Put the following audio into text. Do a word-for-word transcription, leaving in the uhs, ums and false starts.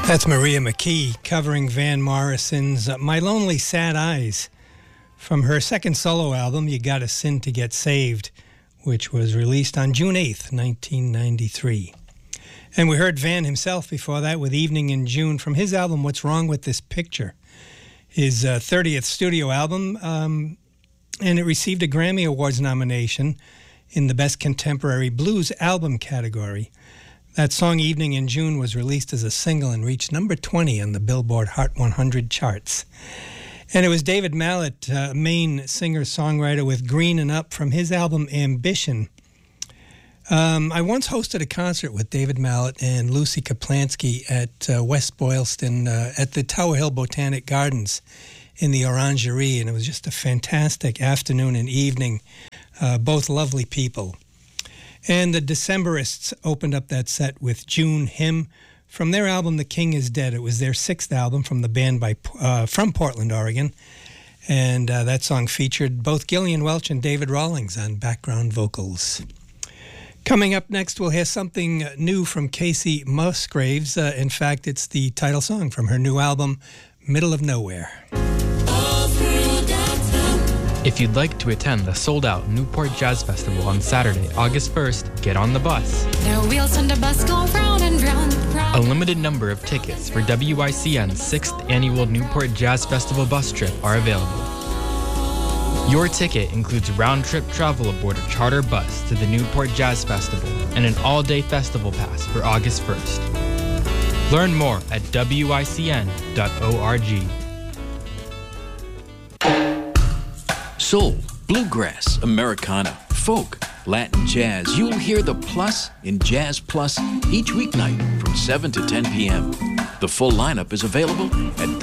That's Maria McKee covering Van Morrison's uh, My Lonely Sad Eyes from her second solo album, You Gotta Sin to Get Saved, which was released on June eighth, nineteen ninety-three. And we heard Van himself before that with Evening in June from his album, What's Wrong with This Picture, his uh, thirtieth studio album, um, and it received a Grammy Awards nomination in the Best Contemporary Blues Album category. That song, Evening in June, was released as a single and reached number twenty on the Billboard Hot one hundred charts. And it was David Mallet, uh, Maine singer-songwriter with Green and Up from his album Ambition. Um, I once hosted a concert with David Mallet and Lucy Kaplansky at uh, West Boylston uh, at the Tower Hill Botanic Gardens in the Orangerie, and it was just a fantastic afternoon and evening, uh, both lovely people. And the Decemberists opened up that set with June Hymn from their album The King Is Dead. It was their sixth album from the band by uh, from Portland, Oregon. And uh, that song featured both Gillian Welch and David Rawlings on background vocals. Coming up next, we'll hear something new from Casey Musgraves. Uh, in fact, it's the title song from her new album, Middle of Nowhere. If you'd like to attend the sold-out Newport Jazz Festival on Saturday, August first, get on the bus. The wheels on the bus go round and round, round. A limited number of tickets for W I C N's sixth Annual Newport Jazz Festival bus trip are available. Your ticket includes round-trip travel aboard a charter bus to the Newport Jazz Festival and an all-day festival pass for August first. Learn more at W I C N dot org. Soul, bluegrass, Americana, folk, Latin jazz. You'll hear the plus in Jazz Plus each weeknight from seven to ten p.m. The full lineup is available at